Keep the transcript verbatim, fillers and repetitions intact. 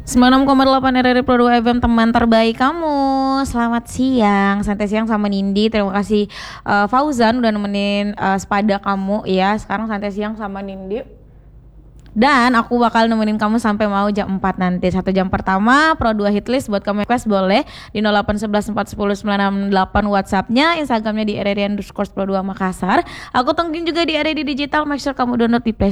sembilan puluh enam koma delapan R R I Pro dua F M, teman terbaik kamu. Selamat siang, santai siang sama Nindi. Terima kasih uh, Fauzan udah nemenin uh, sepada kamu ya. Sekarang santai siang sama Nindi. Dan aku bakal nemenin kamu sampai mau jam empat nanti. Satu jam pertama Pro dua Hitlist, buat kamu request boleh di nol delapan satu satu empat satu nol sembilan enam delapan, WhatsAppnya, Instagramnya di R R I underscore Pro dua Makassar. Aku tungguin juga di R R I Digital. Make sure kamu download di Play